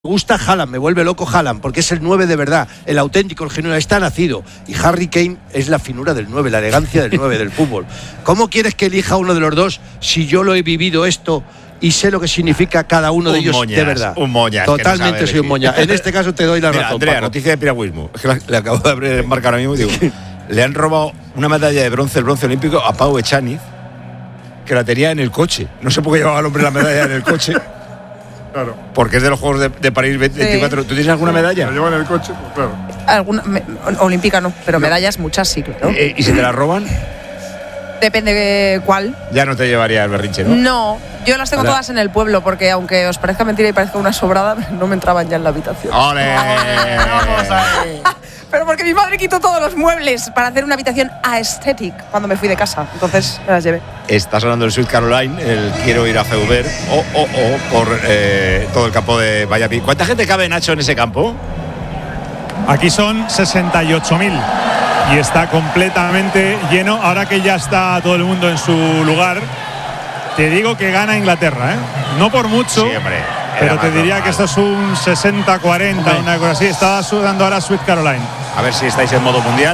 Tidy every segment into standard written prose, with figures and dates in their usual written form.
Me gusta Haaland, me vuelve loco Haaland, porque es el 9 de verdad, el auténtico, el genuino, está nacido. Y Harry Kane es la finura del 9, la elegancia del 9 del fútbol. ¿Cómo quieres que elija uno de los dos si yo lo he vivido esto y sé lo que significa cada uno de ellos moñas, de verdad? Un moñas. Totalmente soy un moña. En este caso te doy la razón, Andrea, Paco. noticia de piragüismo. Es que le acabo de abrir el marca ahora mismo y digo, le han robado una medalla de bronce, el bronce olímpico, a Pau Echaniz, que la tenía en el coche. No sé por qué llevaba el hombre la medalla en el coche. Claro. Porque es de los Juegos de París 24. Sí. ¿Tú tienes alguna medalla? La lleva en el coche, pues claro. Alguna, olímpica no, pero medallas muchas sí, claro. ¿Y si te la roban? Depende de cuál. Ya no te llevaría el berrinche, ¿no? No, yo las tengo todas en el pueblo, porque aunque os parezca mentira y parezca una sobrada, no me entraban ya en la habitación. ¡Ole! Vamos ahí. Pero porque mi madre quitó todos los muebles para hacer una habitación aesthetic cuando me fui de casa. Entonces me las llevé. Está sonando el Sweet Caroline, el quiero ir a Feuber, por todo el campo de Valladolid. ¿Cuánta gente cabe, Nacho, en ese campo? Aquí son 68.000 y está completamente lleno. Ahora que ya está todo el mundo en su lugar, te digo que gana Inglaterra, ¿eh? No por mucho. Sí, hombre. Pero te diría que esto es un 60-40, una cosa así. Está sudando ahora Sweet Caroline. A ver si estáis en modo mundial.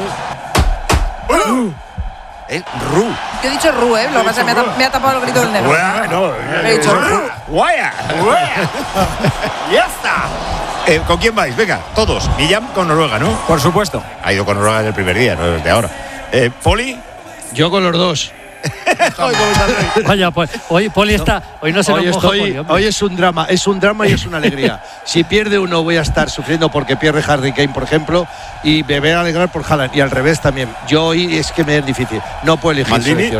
Ru. Yo he dicho Ru, ¿eh? Lo que pasa es que me ha tapado el grito del negro. No, he dicho Ru. Guaya. Ya está. ¿Con quién vais? Venga, todos. Millán con Noruega, ¿no? Por supuesto. Ha ido con Noruega desde el primer día, no desde ahora. ¿Poli? Yo con los dos. Vaya, pues hoy Poli está. Hoy no se nos moja Poli, hoy es un drama y es una alegría. Si pierde uno, voy a estar sufriendo porque pierde Harry Kane, por ejemplo, y me voy a alegrar por Haaland. Y al revés también. Yo hoy es que me es difícil. No puedo elegir selección.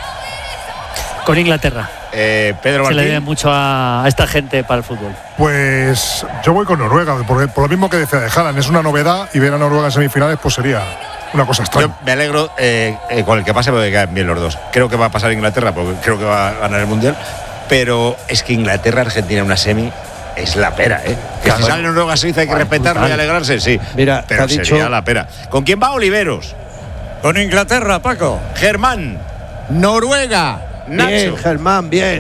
Con Inglaterra. Pedro Martín. Se le debe mucho a esta gente para el fútbol. Pues yo voy con Noruega, porque por lo mismo que decía de Haaland, es una novedad y ver a Noruega en semifinales pues sería una cosa extraña. Yo me alegro con el que pase porque quedan bien los dos. Creo que va a pasar Inglaterra porque creo que va a ganar el Mundial, pero es que Inglaterra-Argentina en una semi es la pera, ¿eh? Que si sale Noruega-Suiza hay que respetarlo y alegrarse, sí. Mira, pero sería la pera. ¿Con quién va Oliveros? Con Inglaterra, Paco. Germán. Noruega. Nacho. Bien, Germán, bien.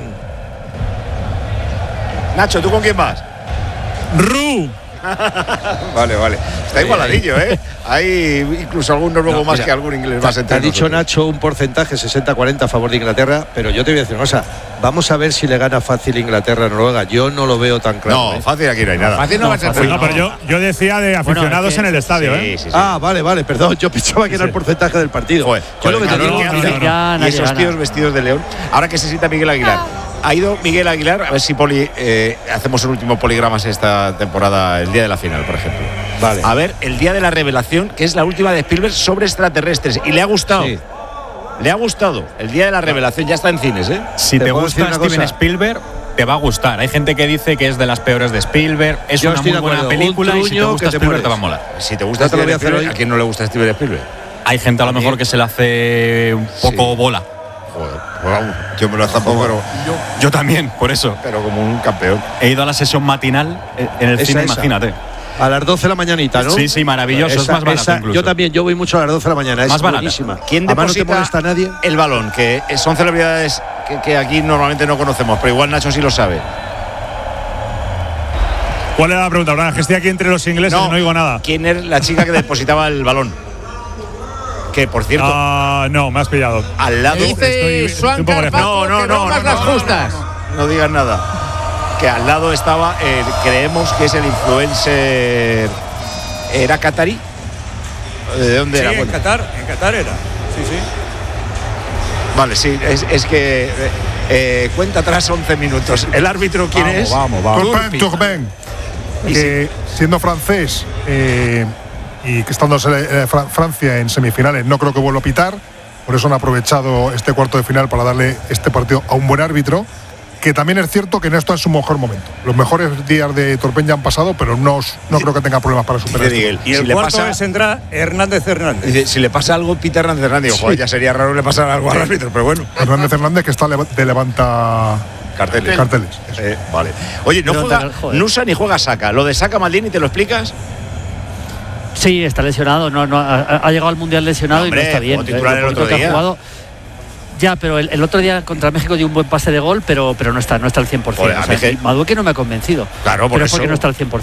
Nacho, ¿tú con quién vas? Ru. Vale. Está igualadillo, ¿eh? Hay incluso algún noruego más que algún inglés más. Te ha dicho Nacho un porcentaje 60-40 a favor de Inglaterra, pero yo te voy a decir una cosa. Vamos a ver si le gana fácil Inglaterra a Noruega. Yo no lo veo tan claro. No, fácil aquí no hay nada. Fácil no va a ser. No, pero yo decía de aficionados en el estadio, ¿eh? Sí. Ah, vale, perdón. Yo pensaba que era el porcentaje del partido. Joder, yo lo que te digo y esos tíos vestidos de león. Ahora que se sienta Miguel Aguilar. Ha ido Miguel Aguilar, a ver si Poli hacemos el último poligramas esta temporada, el día de la final, por ejemplo. Vale. A ver, el día de la revelación, que es la última de Spielberg sobre extraterrestres. Y le ha gustado. Sí. Le ha gustado. El día de la revelación ya está en cines, ¿eh? Si te gusta Steven Spielberg, te va a gustar. Hay gente que dice que es de las peores de Spielberg. Es una muy buena película y si te gusta Spielberg te va a molar. Si te gusta Steven Spielberg, ¿a quién no le gusta Steven Spielberg? Hay gente a lo mejor que se le hace un poco bola. Joder, pues vamos, yo me lo zampo, pero yo también, por eso. Pero como un campeón. He ido a la sesión matinal en el cine, imagínate. A las 12 de la mañanita, ¿no? Sí, maravilloso, es más barato incluso. Yo también, yo voy mucho a las 12 de la mañana, más es buenísima. ¿Quién deposita no te molesta a nadie? El balón? Que son celebridades que aquí normalmente no conocemos, pero igual Nacho sí lo sabe. ¿Cuál era la pregunta, Bran? Que estoy aquí entre los ingleses y no oigo nada. ¿Quién es la chica que depositaba el balón? Que, por cierto… no, me has pillado. Al lado… Dice Swan Carpaco que no hagas las justas. No digas nada. Que al lado estaba, creemos que es el influencer… ¿Era catarí? ¿De dónde era? En Qatar era. Sí. Vale, sí, es que cuenta atrás 11 minutos. ¿El árbitro quién es? Vamos. Turpin, que siendo francés y que estando Francia en semifinales, no creo que vuelva a pitar. Por eso han aprovechado este cuarto de final para darle este partido a un buen árbitro, que también es cierto que no está en su mejor momento. Los mejores días de Turpin ya han pasado, pero no creo que tenga problemas para superar esto. Y el cuarto vendrá Hernández. Dice, si le pasa algo, Peter Hernández. Digo, joder, ya sería raro que le pasara algo al árbitro, pero bueno. Hernández que está de levanta carteles. Vale. Oye, no juega Nusa ni juega Saka. Lo de Saka, Maldini, ¿te lo explicas? Sí, está lesionado. Ha llegado al Mundial lesionado, hombre, y no está bien. Titular el otro día. Ya, pero el otro día contra México dio un buen pase de gol, pero no está al 100%. Joder, Madueque no me ha convencido. Claro, por pero eso. es porque no está al 100%.